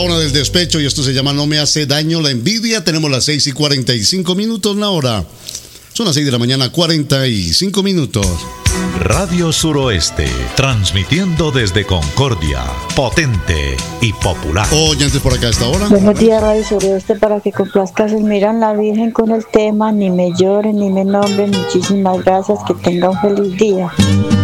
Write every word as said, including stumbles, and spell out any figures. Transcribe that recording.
hora del despecho y esto se llama No me hace daño la envidia. Tenemos las seis y cuarenta y cinco minutos la hora. Son las seis de la mañana, cuarenta y cinco minutos. Radio Suroeste, transmitiendo desde Concordia, potente y popular. Oyentes por acá a esta hora. Buenos días, Radio Suroeste, para que complazcas el Miran la Virgen con el tema. Ni me lloren, ni me nombren. Muchísimas gracias, que tenga un feliz día.